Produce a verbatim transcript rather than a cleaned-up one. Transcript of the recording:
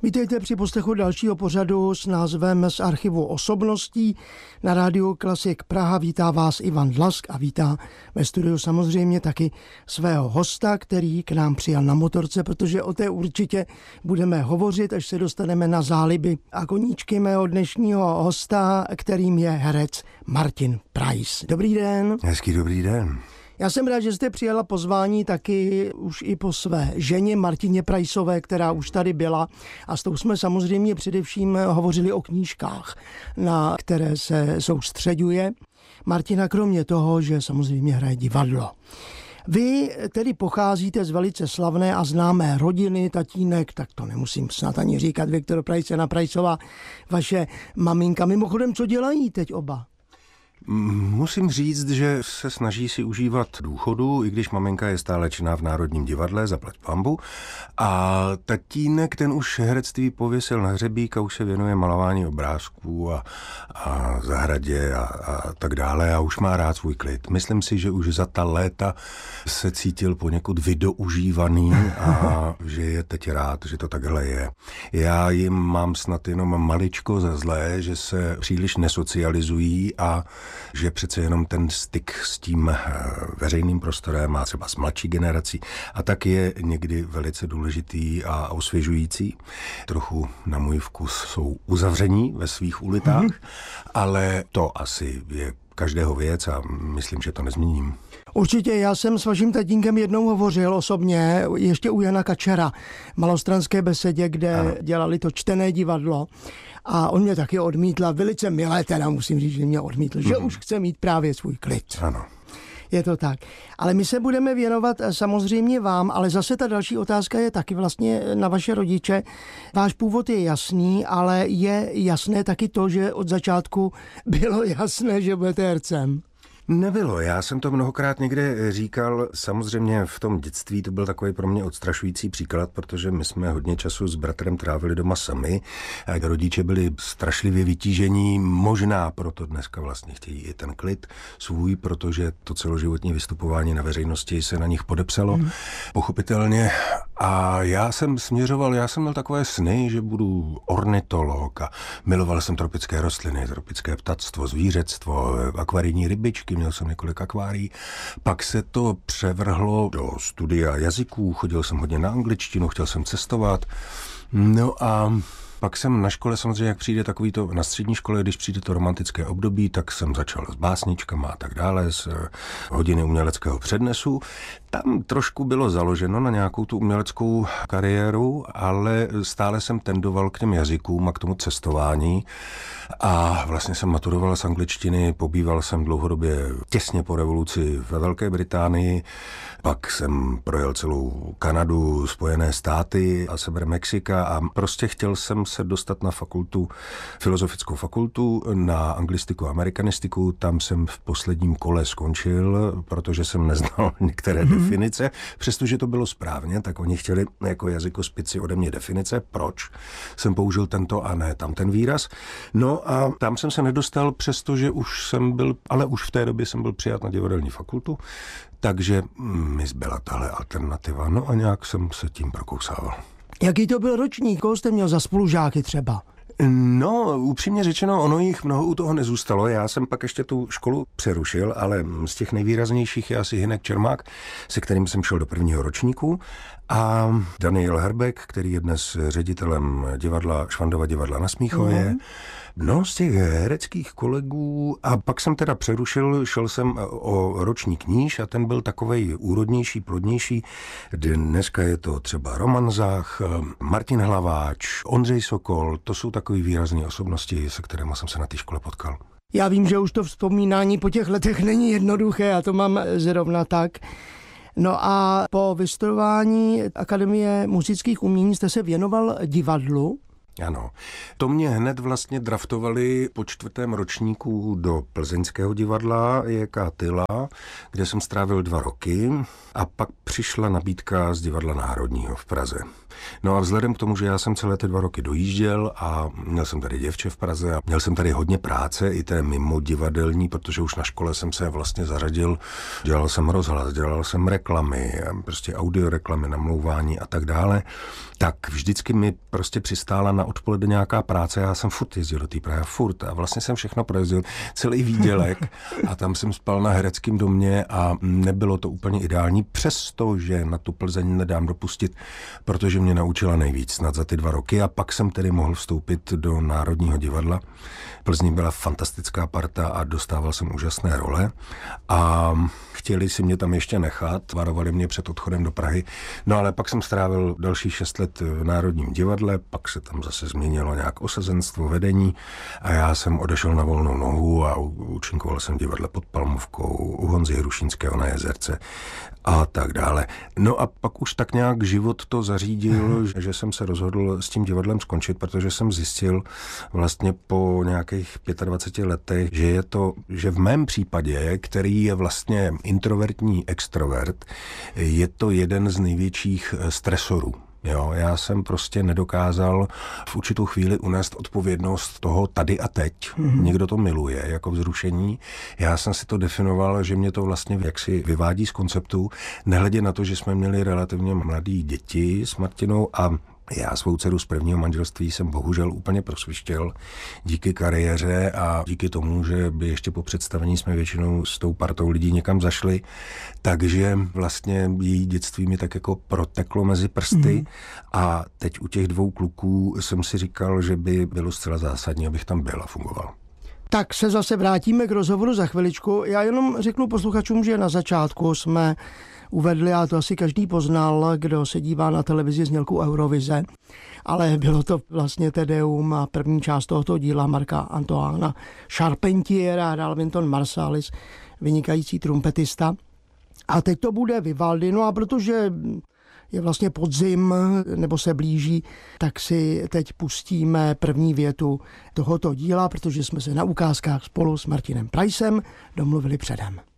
Vítejte při poslechu dalšího pořadu s názvem Z archivu osobností. Na rádiu Klasik Praha vítá vás Ivan Dlask a vítá ve studiu samozřejmě taky svého hosta, který k nám přijal na motorce, protože o té určitě budeme hovořit, až se dostaneme na záliby a koníčky mého dnešního hosta, kterým je herec Martin Prais. Dobrý den. Hezký dobrý den. Já jsem rád, že jste přijala pozvání taky už i po své ženě Martině Praisové, která už tady byla, a s tou jsme samozřejmě především hovořili o knížkách, na které se soustřeďuje. Martina kromě toho, že samozřejmě hraje divadlo. Vy tedy pocházíte z velice slavné a známé rodiny, tatínek, tak to nemusím snad ani říkat, Viktor Prais, Jana Praisová, vaše maminka. Mimochodem, co dělají teď oba? Musím říct, že se snaží si užívat důchodu, i když maminka je stále činná v Národním divadle, zaplať pambu. A tatínek, ten už herectví pověsil na hřebík a už se věnuje malování obrázků a, a zahradě a, a tak dále a už má rád svůj klid. Myslím si, že už za ta léta se cítil poněkud vydoužívaný a že je teď rád, že to takhle je. Já jim mám snad jenom maličko za zlé, že se příliš nesocializují a že přece jenom ten styk s tím veřejným prostorem a třeba s mladší generací a tak je někdy velice důležitý a osvěžující. Trochu na můj vkus jsou uzavření ve svých ulitách, mm-hmm. ale to asi je každého věc a myslím, že to nezměním. Určitě, já jsem s vaším tatínkem jednou hovořil osobně, ještě u Jana Kačera, v Malostranské besedě, kde ano. dělali to čtené divadlo. A on mě taky odmítl, velice milé teda musím říct, že mě odmítl, mm. že už chce mít právě svůj klid. Ano. Je to tak. Ale my se budeme věnovat samozřejmě vám, ale zase ta další otázka je taky vlastně na vaše rodiče. Váš původ je jasný, ale je jasné taky to, že od začátku bylo jasné, že budete hercem. Nebylo, já jsem to mnohokrát někde říkal, samozřejmě v tom dětství to byl takový pro mě odstrašující příklad, protože my jsme hodně času s bratrem trávili doma sami a rodiče byli strašlivě vytížení, možná proto dneska vlastně chtějí i ten klid svůj, protože to celoživotní vystupování na veřejnosti se na nich podepsalo, mm. pochopitelně. A já jsem směřoval, já jsem měl takové sny, že budu ornitolog a miloval jsem tropické rostliny, tropické ptactvo, zvířectvo, akvarijní rybičky, měl jsem několik akvárií. Pak se to převrhlo do studia jazyků, chodil jsem hodně na angličtinu, chtěl jsem cestovat. No a pak jsem na škole, samozřejmě, jak přijde takový to, na střední škole, když přijde to romantické období, tak jsem začal s básničkama a tak dále, z hodiny uměleckého přednesu. Tam trošku bylo založeno na nějakou tu uměleckou kariéru, ale stále jsem tendoval k těm jazykům a k tomu cestování. A vlastně jsem maturoval z angličtiny, pobýval jsem dlouhodobě těsně po revoluci ve Velké Británii, pak jsem projel celou Kanadu, Spojené státy a sever Mexika a prostě chtěl jsem se dostat na fakultu, filozofickou fakultu, na anglistiku a amerikanistiku. Tam jsem v posledním kole skončil, protože jsem neznal některé mm-hmm. definice. Přestože to bylo správně, tak oni chtěli jako jazykospici ode mě definice, proč jsem použil tento a ne tam ten výraz. No a tam jsem se nedostal, přestože už jsem byl, ale už v té době jsem byl přijat na divadelní fakultu, takže mi zbyla tahle alternativa. No a nějak jsem se tím prokousával. Jaký to byl ročník? Koho jste měl za spolužáky třeba? No, upřímně řečeno, ono jich mnoho u toho nezůstalo. Já jsem pak ještě tu školu přerušil, ale z těch nejvýraznějších je asi Hynek Čermák, se kterým jsem šel do prvního ročníku, a Daniel Herbek, který je dnes ředitelem divadla Švandova divadla na Smíchově. Mm. No, z těch hereckých kolegů. A pak jsem teda přerušil, šel jsem o ročník níž a ten byl takovej úrodnější, plodnější. Dneska je to třeba Roman Zach, Martin Hlaváč, Ondřej Sokol, to jsou takový výrazné osobnosti, se kterými jsem se na té škole potkal. Já vím, že už to vzpomínání po těch letech není jednoduché, já to mám zrovna tak. No a po vystudování Akademie múzických umění jste se věnoval divadlu? Ano. To mě hned vlastně draftovali po čtvrtém ročníku do Plzeňského divadla J K Tyla, kde jsem strávil dva roky a pak přišla nabídka z Divadla Národního v Praze. No a vzhledem k tomu, že já jsem celé ty dva roky dojížděl a měl jsem tady děvče v Praze a měl jsem tady hodně práce, i té mimo divadelní, protože už na škole jsem se vlastně zařadil, dělal jsem rozhlas, dělal jsem reklamy, prostě audioreklamy, namlouvání a tak dále, tak vždycky mi prostě přistála na odpoledne nějaká práce, já jsem furt jezdil do té Prahy, furt a vlastně jsem všechno projezdil, celý výdělek a tam jsem spal na hereckém domě a nebylo to úplně ideální, přestože na tu Plzeň nedám dopustit, protože mě naučila nejvíc snad za ty dva roky a pak jsem tedy mohl vstoupit do Národního divadla. Plzni byla fantastická parta a dostával jsem úžasné role a chtěli si mě tam ještě nechat, varovali mě před odchodem do Prahy, no ale pak jsem strávil další šest let v Národním divadle, pak se tam zase změnilo nějak osazenstvo, vedení a já jsem odešel na volnou nohu a účinkoval jsem v divadle Pod Palmovkou, u Honzy Hrušínského na Jezerce a tak dále. No a pak už tak nějak život to zařídil, že jsem se rozhodl s tím divadlem skončit, protože jsem zjistil vlastně po nějakých dvaceti pěti letech, že je to, že v mém případě, který je vlastně introvertní extrovert, je to jeden z největších stresorů. Jo, já jsem prostě nedokázal v určitou chvíli unést odpovědnost toho tady a teď. Mm-hmm. Někdo to miluje jako vzrušení. Já jsem si to definoval, že mě to vlastně jaksi vyvádí z konceptu, nehledě na to, že jsme měli relativně mladý děti s Martinou a já svou dceru z prvního manželství jsem bohužel úplně prosvištěl díky kariéře a díky tomu, že by ještě po představení jsme většinou s tou partou lidí někam zašli, takže vlastně její dětství mi tak jako proteklo mezi prsty mm. a teď u těch dvou kluků jsem si říkal, že by bylo zcela zásadní, abych tam byl a fungoval. Tak se zase vrátíme k rozhovoru za chviličku. Já jenom řeknu posluchačům, že na začátku jsme uvedli, a to asi každý poznal, kdo se dívá na televizi znělku Eurovize, ale bylo to vlastně Tedeum a první část tohoto díla Marca Antoána Charpentiera a dál Wynton Marsalis, vynikající trumpetista. A teď to bude Vivaldi, no a protože je vlastně podzim, nebo se blíží, tak si teď pustíme první větu tohoto díla, protože jsme se na ukázkách spolu s Martinem Praisem domluvili předem.